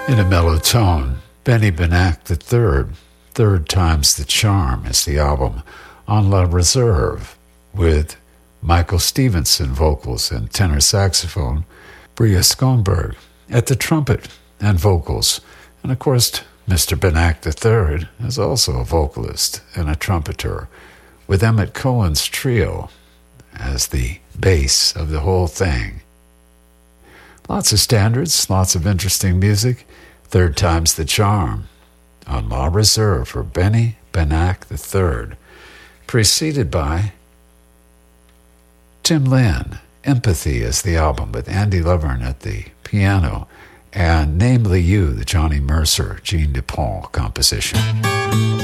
In a mellow tone, Benny Benack III, Third Time's the Charm, is the album On La Reserve, with Michael Stevenson vocals and tenor saxophone, Bria Skånberg at the trumpet and vocals, and of course Mr. Benack III is also a vocalist and a trumpeter, with Emmett Cohen's trio as the base of the whole thing. Lots of standards, lots of interesting music. Third Time's the Charm on La Reserve for Benny Benack III, preceded by Tim Lin. Empathy is the album with Andy Lovern at the piano, and Namely You, the Johnny Mercer, Gene DuPont composition.